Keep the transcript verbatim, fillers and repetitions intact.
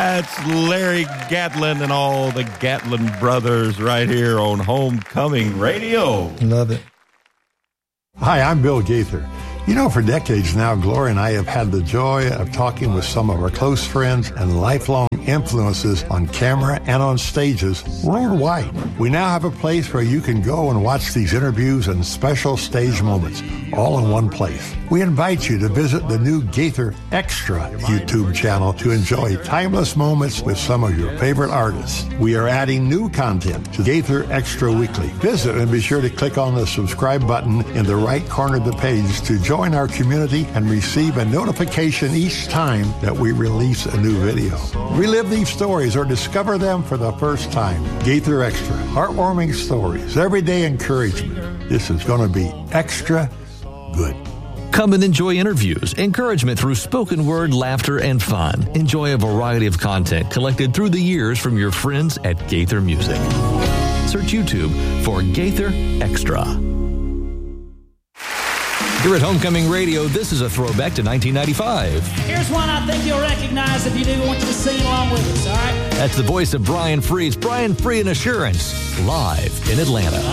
That's Larry Gatlin and all the Gatlin brothers right here on Homecoming Radio. Love it. Hi, I'm Bill Gaither. You know, for decades now, Gloria and I have had the joy of talking with some of our close friends and lifelong influences on camera and on stages worldwide. We now have a place where you can go and watch these interviews and special stage moments all in one place. We invite you to visit the new Gaither Extra YouTube channel to enjoy timeless moments with some of your favorite artists. We are adding new content to Gaither Extra Weekly. Visit and be sure to click on the subscribe button in the right corner of the page to join our community and receive a notification each time that we release a new video. Relive these stories or discover them for the first time. Gaither Extra, heartwarming stories, everyday encouragement. This is going to be extra good. Come and enjoy interviews, encouragement through spoken word, laughter, and fun. Enjoy a variety of content collected through the years from your friends at Gaither Music. Search YouTube for Gaither Extra. Here at Homecoming Radio, this is a throwback to nineteen ninety-five. Here's one I think you'll recognize. If you do, I want you to sing along with us, all right? That's the voice of Brian Free. It's Brian Free and Assurance, live in Atlanta.